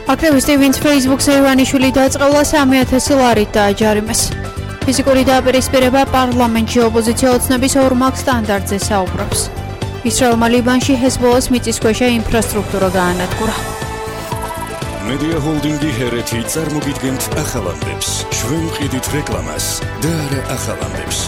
აქტივისტი, ვინც Facebook-ზე ივანიშვილი დაწყევლა 3,000 ლარით დააჯარიმეს. ფიზიკური დაპირისპირება პარლამენტში ოპოზიცია ოცნების ორმაგ სტანდარტზე საუბრობს. ისრაელმა ლიბანში ჰეზბოლას მიწისქვეშა ინფრასტრუქტურა გაანადგურა. მედია ჰოლდინგი ჰერეთი წარმოგიდგენთ ახალამდებს. ჩვენ ვყიდით რეკლამას და არა ახალამდებს.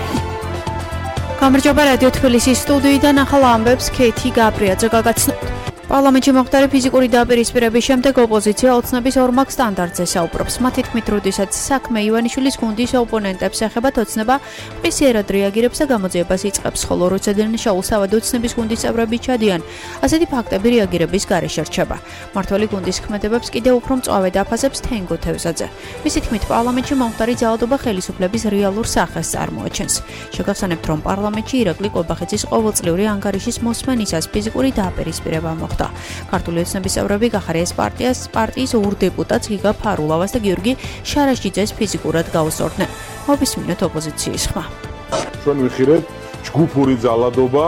გამარჯობა რადიო თბილისის სტუდიიდან ახალ ამბებს ქეთი გაბრიაძე გაგაცნობთ. პარლამენტში მოხდარი ფიზიკური დაპირისპირების შემდეგ ოპოზიცია ოცნების ორმაგ სტანდარტზე საუბრობს. მათი თქმით, როდესაც საქმე ივანიშვილის გუნდის ოპონენტებს ეხებათ, ოცნება მყისიერად რეაგირებს და გამოძიებას იწყებს, ხოლო როცა დენშაულსავად ოცნების გუნდის წევრები ჩადიან, ასეთი ფაქტები რეაგირების გარეშე რჩება. მმართველი გუნდის ქმედებებს კიდევ უფრო მწვავე დაფასებს თენგო თევზაძე. მისი თქმით, პარლამენტში მომხდარი ძალადობა ხელისუფლების რეალურ სახეს წარმოაჩენს. შეგახსენებთ, რომ პარლამენტში ირაკლი ყობახიძის ყოველწლიური ანგარიშის მოსმენისას ფიზიკური დაპირისპირება მოხდა. ქართული ოცნების წევრები გახარიეს პარტიის ორ დეპუტატს გიგა ფარულავას და გიორგი შარაშიძეს ფიზიკურად გაუსწორდნენ. მოვისმინოთ ოპოზიციის ხმა. ჩვენ ვიხილეთ ჯგუფური ძალადობა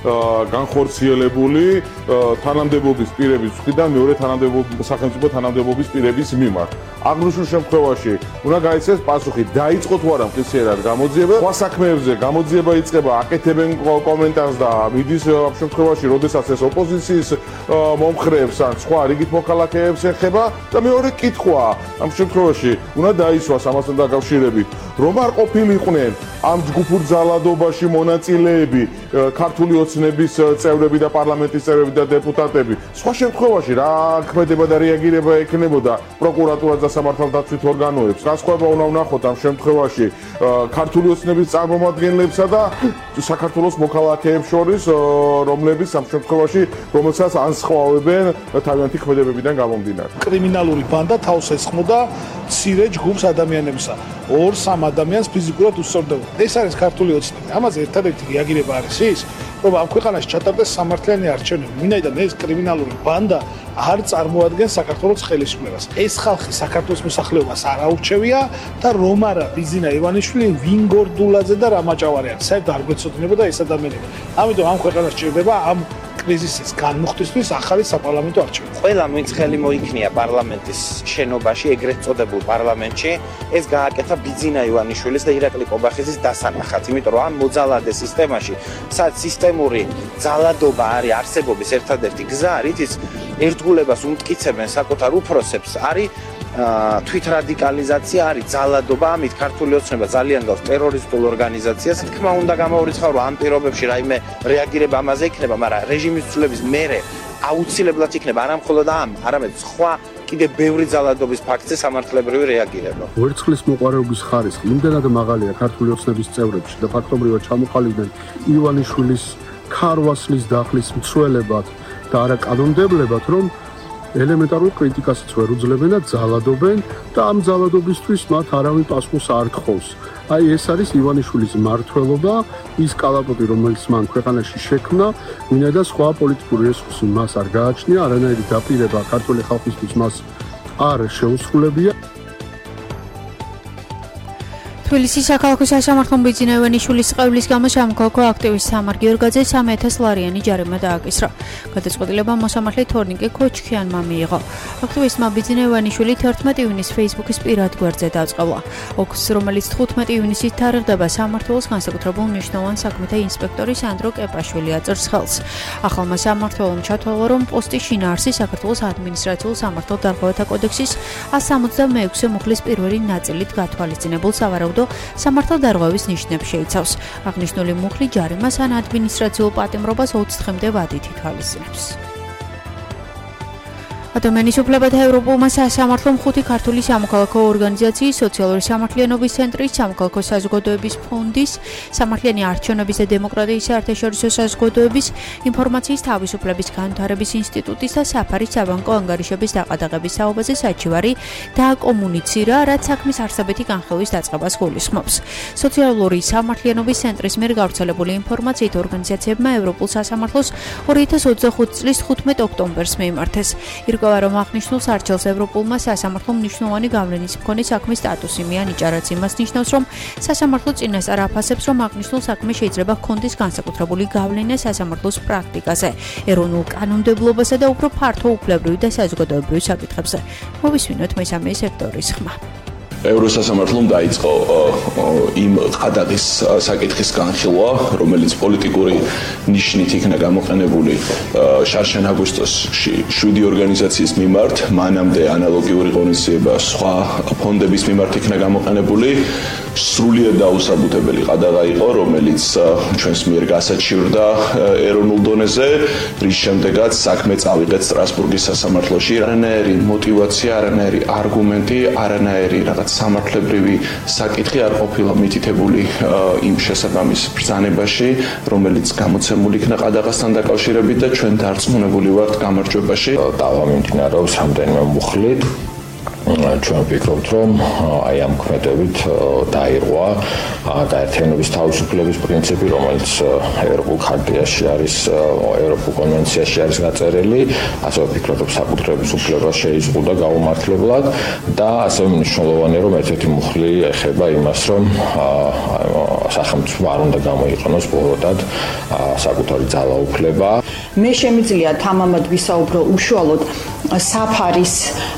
განხორციელებული თანამდებობის პირების მხრიდან მეორე სახელმწიფო თანამდებობის პირების მიმართ. აღნიშნულ შემთხვევაში უნდა გაიცეს პასუხი, დაიწყო თუ არა მყისიერად გამოძიება, სხვა საქმეებზე გამოძიება იწყება, აკეთებენ კომენტარს და მიდის ამ შემთხვევაში, როდესაც ეს ოპოზიციის მომხრეებს ან სხვა რიგით მოქალაქეებს ეხება და მეორე კითხვა, ამ შემთხვევაში უნდა დაისვას ამასთან დაკავშირებით, რომ არ ყოფილიყვნენ ამ ჯგუფურ ძალადობაში მონაწილეები, ქართული ოცნების წევრები და პარლამენტის წევრები და დეპუტატები. სხვა შემთხვევაში რა ქმედება და რეაგირება ექნებოდა პროკურატურას და სამართალდაცვით ორგანოებს. განსხვავება უნდა ვნახოთ ამ შემთხვევაში ქართული ოცნების წარმომადგენლებსა და საქართველოს მოქალაქეებს შორის, რომლებიც ამ შემთხვევაში რომელსაც ანსხვავებენ თავიანთი ქმედებებიდან გამომდინარე. კრიმინალური ბანდა თავს ესხმოდა მცირე ჯგუფს ადამიანებსა. 2-3 ადამიანს ფიზიკურად უსწორდებოდა. ეს არის ქართული ოცნები. ამაზე ერთადერთი რეაგირება არის ის, რომ ამ ქვეყანაში ჩატარდეს სამართლიანი არჩევნები. ვინაიდან ეს კრიმინალური ბანდა არ წარმოადგენს საქართველოს ხელისუფლებას. ეს ხალხი საქართველოს მოსახლეობას არ აურჩევია და რომ არა ბიზინა ივანიშვილი, ვინგორდულაძე და რამაჭავარიანი საერთოდ არ გვეცოდინებოდა ეს ადამიანები. ამიტომ ამ ქვეყანას ჭირდება ამ კრიზისის განმუხტვისთვის ახალი საპარლამენტო არჩევნები. ყველა ვინც ხელი მოიქნია პარლამენტის შენობაში, ეგრეთ წოდებულ პარლამენტში, ეს გააკეთა ბიძინა ივანიშვილის და ირაკლი ყობახიძის დასანახად, იმიტომ რომ ამ მოძალადე სისტემაში, სადაც სისტემური ძალადობა არის არსებობის ერთადერთი გზა, რითიც ერთგულებას უმტკიცებენ საკუთარ უფროსებს, არის თვითრადიკალიზაცია, არის ძალადობა, ამით ქართული ოცნება ძალიან გავს ტერორისტულ ორგანიზაციას. თქმა უნდა გამოურიცხავ, რომ ამ პირობებში რაიმე რეაგირება ამაზე იქნება, მაგრამ რეჟიმის ცვლილების მერე აუცილებლად იქნება არა მხოლოდ ამ, არამედ სხვა კიდევ ბევრი ძალადობის ფაქტზე სამართლებრივი რეაგირება. ვერცხლის მოყვარეობის ხარისხი იმდენად მაღალია ქართული ოცნების წევრებში და ფაქტობრივად ჩამოყალიბდნენ ივანიშვილის ქარვასლის დახლის მცველებად და არა კანონმდებლებად, რომ ელემენტარულ კრიტიკასაც ვერ უძლებენ და ძალადობენ და ამ ძალადობისთვის მათ არავინ პასუხს არ თხოვს. აი ეს არის ივანიშვილის მმართველობა, ის კალაპოტი, რომელიც მან ქვეყანაში შექმნა, ვინაიდან სხვა პოლიტიკური რესურსი მას არ გააჩნია, არანაირი დაპირება ქართული ხალხისთვის მას არ შეუსრულებია. თბილისის საქალაქო სასამართლომ ბიძინა ივანიშვილის ყევლის გამო სამოქალაქო აქტივისტ სამარ გიორგაძეს 3,000 ლარიანი ჯარიმა დააკისრა. გადაწყვეტილება მოსამართლე თორნიკე ქოჩქიანმა მიიღო. აქტივისტმა ბიძინა ივანიშვილი 11 ივნისს Facebook-ის პირად გვერდზე დაწყევლა. ოქს, რომელიც 15 ივნისით თარიღდება, სამმართველოს განსაკუთრებულ მნიშვნელოვან საქმეთა ინსპექტორი სანდრო კეპაშვილი აწერს ხელს. ახალმა სამმართველომ ჩათვალა, რომ პოსტი შინაარსი საქართველოს ადმინისტრაციულ სამართალდარღვევათა კოდექსის 166 მუხლის პირველი ნაწილით გათვალისწინებულ სავარაუდო სამართალდარღვევის ნიშნებს შეიცავს. აღნიშნული მუხლი ჯარიმას ან ადმინისტრაციულ პატიმრობას 20 დღემდე ვადით ითვალისწინებს. ადამიანის უფლებათა ევროპულმა სასამართლომ 5 ქართული სამოქალაქო ორგანიზაციის, სოციალური სამართლიანობის ცენტრის, სამოქალაქო საზოგადოების ფონდის, სამართლიანი არჩევნების და დემოკრატიის საერთაშორისო საზოგადოების, ინფორმაციის თავისუფლების განვითარების ინსტიტუტის და საფარის საბანკო ანგარიშების დაყადაღების საუბაზე საჩივარი დააკომუნიცირა, რაც საქმის არსებითი განხილვის დაწყებას გულისხმობს. სოციალური სამართლიანობის ცენტრის მიერ გავრცელებული ინფორმაციით ორგანიზაციებმა ევროპულ სასამართლოს 2025 წლის 15 ოქტომბერს მიიმართეს. ირკვევა, რომ აღნიშნულს არჩევს ევროპულმა სასამართლომ მნიშვნელოვანი გავლენის მქონე საქმის სტატუსი მიანიჭარაც იმას ნიშნავს, რომ სასამართლო წინასწარ აფასებს, რომ აღნიშნულ საქმე შეიძლება ჰქონდეს განსაკუთრებული გავლენა სასამართლოს პრაქტიკაზე, ეროვნულ კანონმდებლობასა და უფრო ფართო უფლებრივ და საზოგადოებრივ საკითხებზე. მოვისმინოთ მესამე სექტორის ხმა. ევროსასამართლომ დაიწყო იმ ყადაღის საკითხის განხილვა, რომელიც პოლიტიკური ნიშნით იქნა გამოყენებული შარშან აგვისტოსში 7 ორგანიზაციის მიმართ, მანამდე ანალოგიური ღონისძიება სხვა ფონდების მიმართ იქნა გამოყენებული. სრულიად დაუსაბუთებელი ყადაღა იყო, რომელიც ჩვენს მიერ გასაჩივრდა ეროვნულ დონეზე, რის შემდეგაც საქმე წავიღეთ სტრასბურგის სასამართლოში. არანაირი მოტივაცია, არანაირი არგუმენტი, არანაირი რაღაც სამართლებრივი საკითხი არ ყოფილა მითითებული იმ შესაბამის ბრძანებაში, რომელიც გამოცემული იქნა ყადაღასთან დაკავშირებით და ჩვენ დარწმუნებული ვართ გამარჯვებაში. დავა მიმდინარეობს რამდენიმე მუხლით. ჩვენ ვფიქრობთ, რომ აი ამ ქმედებით დაირღვა გაერთიანების თავისუფლების პრინციპი, რომელიც ევროპულ ხარტიაში არის, ევროპულ კონვენციაში არის გაწერილი, ასევე ვფიქრობ, რომ საკუთრების უფლება შეიზღუდა გაუმართლებლად და ასევე მნიშვნელოვანია, რომ ერთ-ერთი მუხლი ეხება იმას, რომ სახელმწიფო არ უნდა გამოიყენოს ბოლოდად საკუთარი ძალაუფლება. მე შემიძლია თამამად ვისაუბრო უშუალოდ საფარის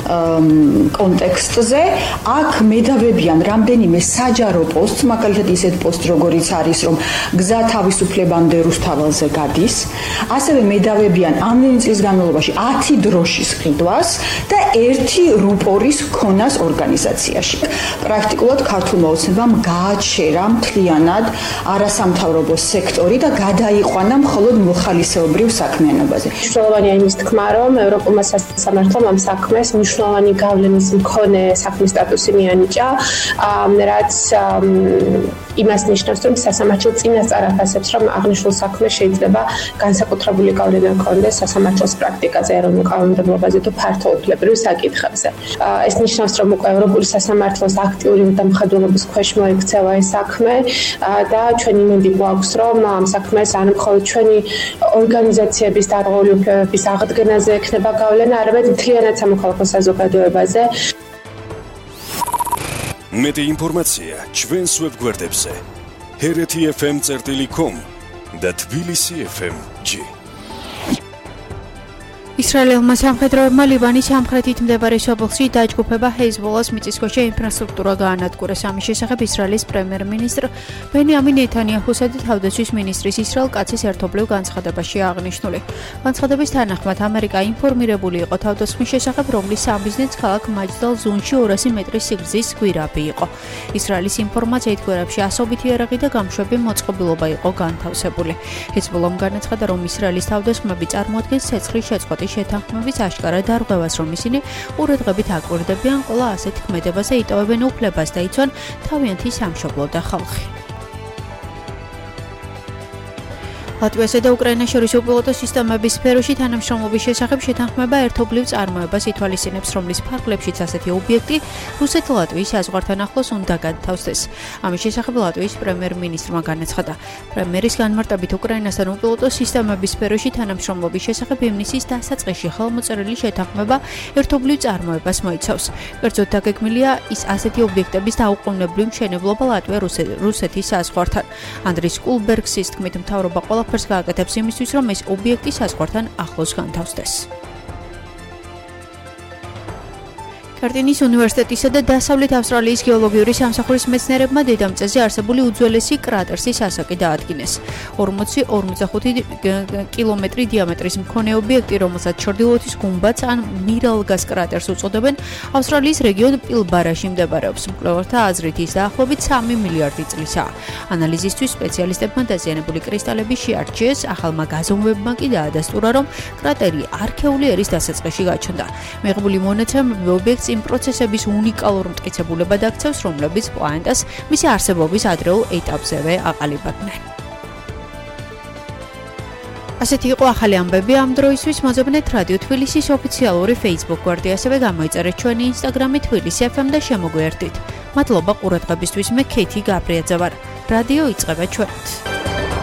კონტექსტზე. აქ მედავებიან რამდენიმე საჯარო პოსტს, მაგალითად ისეთ პოსტს, როგორიც არის, რომ გზა თავისუფლებამდე რუსთაველზე გადის. ასევე მედავებიან ამდენი წლის განმავლობაში 10 დროშის ყიდვას და 1 რუპორის ქონას ორგანიზაციაში. პრაქტიკულად ქართულმა ოცნებამ გააჩერა მთლიანად არასამთავრობო სექტორი და გადაიყვანა მხოლოდ მოხალისეობრივ საქმიანობაზე. მნიშვნელოვანია იმის თქმა, რომ ევროპულმა სასამართლომ ამ საქმეს მნიშვნელოვანი გავლენის მქონე საქმის სტატუსი მიანიჭა, რაც იმას ნიშნავს, რომ სასამართლო წინასწარ აფასებს, რომ აღნიშნულ საქმეს შეიძლება განსაკუთრებული გავლენა ჰქონდეს სასამართლოს პრაქტიკაზე, ეროვნულ კანონმდებლობაზე თუ ფართო უფლებრივ საკითხებზე. ეს ნიშნავს, რომ უკვე ევროპული სასამართლოს აქტიური დამხმარებლობის ქვეშ მოექცევა ეს საქმე და ჩვენი იმედი გვაქვს, რომ ამ საქმეს არ მხოლოდ ჩვენი ორგანიზაციების დარღვეული უფლებების აღდგენაზე ექნება გავლენა, არამედ მთლიანად სამოქალაქო საზოგადოებაზე. მეტი ინფორმაცია ჩვენს ვებგვერდებზე hereti.fm.com და tbilisi.fm.g. ისრაელელმა სამხედროებმა ლიბანის სამხრეთით მდებარე სოფელში დაჯგუფება ჰეზბოლას მიწისქვეშა ინფრასტრუქტურა გაანადგურეს. ამის შესახებ ისრაელის პრემიერ-მინისტრ ბენიამინ ნეთანიაჰუსა და თავდაცვის მინისტრის ისრაელ კაცის ერთობლივ განცხადებაში აღნიშნული. განცხადების თანახმად ამერიკა ინფორმირებული იყო თავდაცვის შესახებ, რომლის სამიზნეც ქალაქ მაჯდალ ზუნში 200 მეტრის სიგრძის გვირაბი იყო. ისრაელის ინფორმაციით გვირაბში ასობით იარაღი და გამშვები მოწყობილობა იყო განთავსებული. ჰეზბოლამ განაცხადა, რომ ისრაელის თავდაცვები წარმოადგენს ცეცხლის შეწყვეტის შეთანხმების აშკარა დარღვევას, რომ ისინი ყურადღებით აკვირდებიან ყველა ასეთ ქმედებაზე, იტოვებენ უფლებას და იცვან თავიანთი სამშობლო და ხალხი. ლატვიასა და უკრაინას შორის უპილოტო სისტემების სფეროში თანამშრომლობის შესახებ შეთანხმება ერთობლივ წარმოებას ითვალისწინებს, რომლის ფარგლებშიც ასეთი ობიექტი რუსეთ-ლატვიის საზღვართან ახლოს უნდა განთავსდეს. ამის შესახებ ლატვიის პრემიერ-მინისტრმა განაცხადა. პრემიერის განმარტებით უკრაინასთან უპილოტო სისტემების სფეროში თანამშრომლობის შესახებ ივნისის დასაწყისში ხელმოწერილი შეთანხმება ერთობლივ წარმოებას მოიცავს. კერძოდ დაგეგმილია ის ასეთი ობიექტების დაუყოვნებლივ მშენებლობა ლატვია-რუსეთის საზღვართან. ანდრის კულბერგსის თქმით, მთავრობა ყველაფერს გააკეთებს იმისთვის, რომ ეს ობიექტი საზღვართან ახლოს განთავსდეს. კარტინის უნივერსიტეტისა და დასავლეთ ავსტრალიის გეოლოგიური სამსახურის მეცნიერებმა დედამიწაზე არსებული უძველესი კრატერსის ასაკი დაადგინეს. 40-45 კილომეტრი დიამეტრის მქონე ობიექტი, რომელსაც ჩრდილოეთის გუმბათს ან მირალგას კრატერს უწოდებენ, ავსტრალიის რეგიონ პილბარაში მდებარეობს. მკვლევართა აზრით ის დაახლოებით 3 მილიარდი წლისაა. ანალიზისთვის სპეციალისტებმა დაზიანებული კრისტალები შეარჩიეს, ახალმა გაზომვებმა კი დაადასტურა, რომ კრატერი არქეული ერის დასაწყისში გაჩნდა. მიღებული მონაცემები ობიექტს იმ პროცესების უნიკალურ მტკიცებულებად აქცევს, რომლებიც პლანეტას მისი არსებობის ადრეულ ეტაპზევე აყალიბებდნენ. ასეთი იყო ახალი ამბები ამ დროისთვის. მოძებნეთ რადიო თბილისის ოფიციალური Facebook გვერდი, ასევე გამოიწერეთ ჩვენი Instagram-ი თბილისი FM და შემოგვიერთდით. მადლობა ყურადღებისთვის. მე ქეთი გაბრიაძე ვარ. რადიო იწყება ჩვენით.